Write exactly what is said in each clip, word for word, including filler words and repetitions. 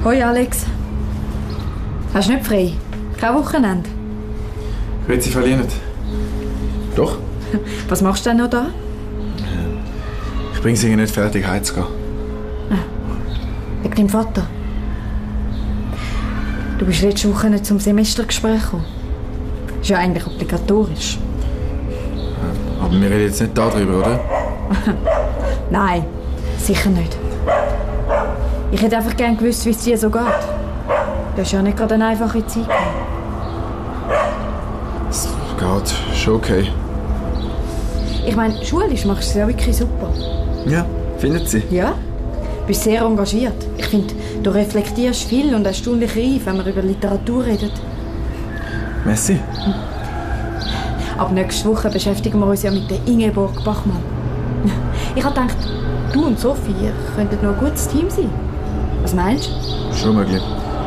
Hoi Alex. Hast du nicht frei? Kein Wochenende? Ich will sie verlieren. Doch. Was machst du denn noch da? Ich bringe sie nicht fertig, heimzugehen. Ah, wegen deinem Vater. Du bist letzte Woche nicht zum Semestergespräch gekommen. Ist ja eigentlich obligatorisch. Aber wir reden jetzt nicht darüber, oder? Nein, sicher nicht. Ich hätte einfach gerne gewusst, wie es dir so geht. Du hast ja nicht gerade eine einfache Zeit gehabt. Es geht schon okay. Ich meine, schulisch machst du es ja wirklich super. Ja, findet sie? Ja, du bist sehr engagiert. Ich finde, du reflektierst viel und erstaunlich reif, wenn wir über Literatur reden. Merci. Hm. Ab nächste Woche beschäftigen wir uns ja mit der Ingeborg Bachmann. Ich habe gedacht, du und Sophie könnten noch ein gutes Team sein. Was meinst du? Schon möglich.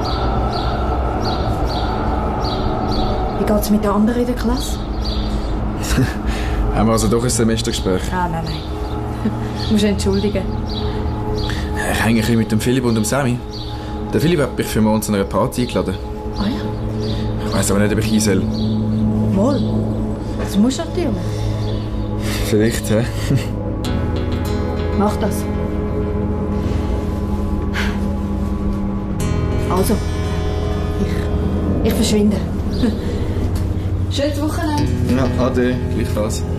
Wie geht es mit den anderen in der Klasse? Haben wir also doch ein Semestergespräch? Ah, nein, nein. Du musst entschuldigen. Ich hänge ein bisschen mit dem Philipp und dem Sammy. Der Philipp hat mich für morgen zu einer Party eingeladen. Ah ja? Ich weiss aber nicht, ob ich hin soll. Wohl. Das musst du natürlich. Vielleicht, hä? Mach das. Also, ich, ich verschwinde. Schönes Wochenende. Ja, ade, gleichfalls.